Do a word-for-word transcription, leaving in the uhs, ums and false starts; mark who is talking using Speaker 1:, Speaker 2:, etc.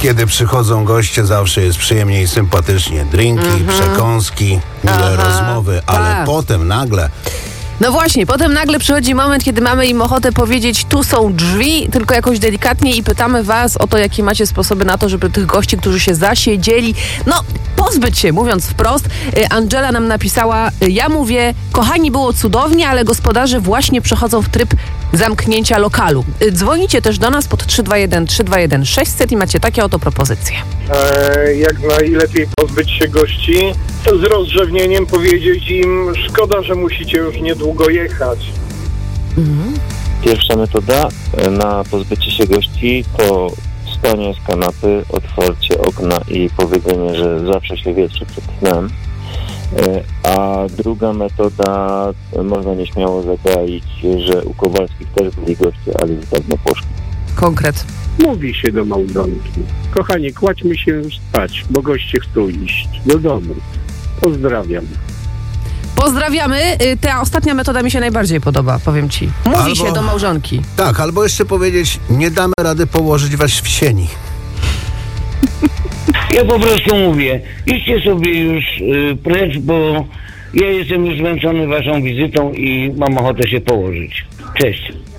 Speaker 1: Kiedy przychodzą goście, zawsze jest przyjemnie i sympatycznie. Drinki, mm-hmm. przekąski, miłe rozmowy, ale tak. potem nagle...
Speaker 2: No właśnie, potem nagle przychodzi moment, kiedy mamy im ochotę powiedzieć, tu są drzwi, tylko jakoś delikatnie i pytamy was o to, jakie macie sposoby na to, żeby tych gości, którzy się zasiedzieli, no pozbyć się, mówiąc wprost. Angela nam napisała, ja mówię, kochani, było cudownie, ale gospodarze właśnie przechodzą w tryb zamknięcia lokalu. Dzwonicie też do nas pod trzy dwa jeden trzy dwa jeden sześćset i macie takie oto propozycje.
Speaker 3: E, jak najlepiej pozbyć się gości, to z rozrzewnieniem powiedzieć im, szkoda, że musicie już niedługo jechać.
Speaker 4: Mhm. Pierwsza metoda na pozbycie się gości to wstanie z kanapy, otwarcie okna i powiedzenie, że zawsze się wietrzy przed snem. A druga metoda, można nieśmiało zagaić, że u Kowalskich też byli goście, ale już dawno poszli.
Speaker 2: Konkret.
Speaker 5: Mówi się do małżonki: kochani, kładźmy się już spać, bo goście chcą iść do domu. Pozdrawiam.
Speaker 2: Pozdrawiamy. Ta ostatnia metoda mi się najbardziej podoba, powiem ci. Mówi albo, się do małżonki.
Speaker 1: Tak, albo jeszcze powiedzieć, nie damy rady położyć was w sieni.
Speaker 6: Ja po prostu mówię, idźcie sobie już y, precz, bo ja jestem już zmęczony waszą wizytą i mam ochotę się położyć. Cześć.